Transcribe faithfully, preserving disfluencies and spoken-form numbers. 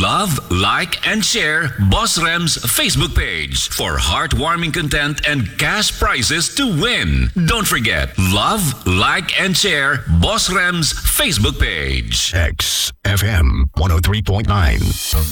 Love, like, and share Boss Rem's Facebook page for heartwarming content and cash prizes to win. Don't forget, love, like, and share Boss Rem's Facebook page. X F M one oh three point nine.